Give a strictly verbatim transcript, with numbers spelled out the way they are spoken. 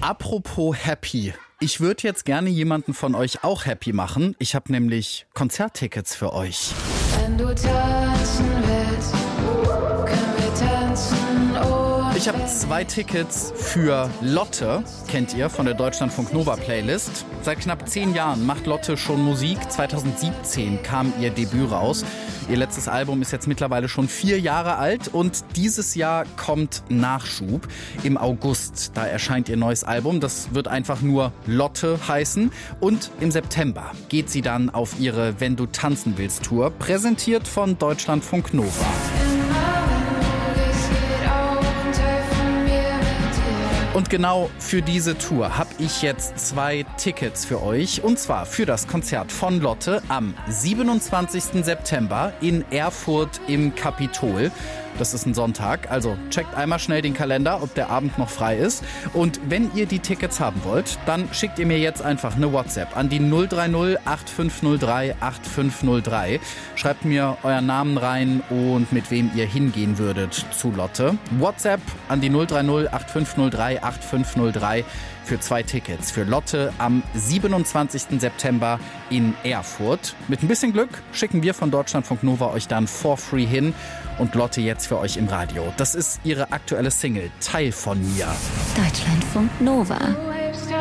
Apropos happy. Ich würde jetzt gerne jemanden von euch auch happy machen. Ich habe nämlich Konzerttickets für euch. Wenn du tanzen willst, können wir tanzen. Ich habe zwei Tickets für Lotte, kennt ihr, von der Deutschlandfunk Nova Playlist. Seit knapp zehn Jahren macht Lotte schon Musik. zweitausendsiebzehn kam ihr Debüt raus. Ihr letztes Album ist jetzt mittlerweile schon vier Jahre alt und dieses Jahr kommt Nachschub. Im August, da erscheint ihr neues Album. Das wird einfach nur Lotte heißen. Und im September geht sie dann auf ihre Wenn du tanzen willst Tour, präsentiert von Deutschlandfunk Nova. Und genau für diese Tour habe ich jetzt zwei Tickets für euch. Und zwar für das Konzert von Lotte am siebenundzwanzigsten September in Erfurt im Kapitol. Das ist ein Sonntag, also checkt einmal schnell den Kalender, ob der Abend noch frei ist. Und wenn ihr die Tickets haben wollt, dann schickt ihr mir jetzt einfach eine WhatsApp an die null drei null acht fünf null drei acht fünf null drei. Schreibt mir euren Namen rein und mit wem ihr hingehen würdet zu Lotte. WhatsApp an die null drei null acht fünf null drei acht fünf null drei für zwei Tickets für Lotte am siebenundzwanzigsten September in Erfurt. Mit ein bisschen Glück schicken wir von Deutschlandfunk Nova euch dann for free hin und Lotte jetzt für euch im Radio. Das ist ihre aktuelle Single, Teil von mir. Deutschlandfunk Nova.